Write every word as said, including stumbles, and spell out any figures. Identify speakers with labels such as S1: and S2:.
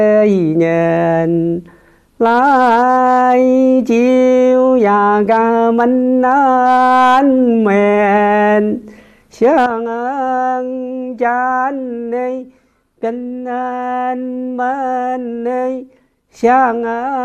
S1: nhìn lại chiều và cả mình anh mền sáng ơn cha anh đi kinh anh bên đi sáng ơn